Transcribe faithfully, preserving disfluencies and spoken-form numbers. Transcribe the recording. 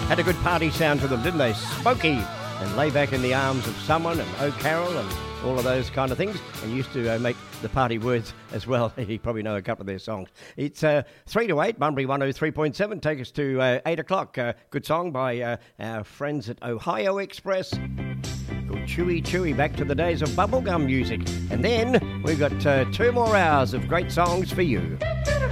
Had a good party sound to them, didn't they? Smoky and Lay Back in the Arms of Someone and Oh Carol and all of those kind of things, and used to uh, make the party words as well. You probably know a couple of their songs. It's uh, three to eight, Bunbury one oh three point seven. Take us to uh, eight o'clock. Uh, good song by uh, our friends at Ohio Express called Chewy Chewy, back to the days of bubblegum music. And then we've got uh, two more hours of great songs for you.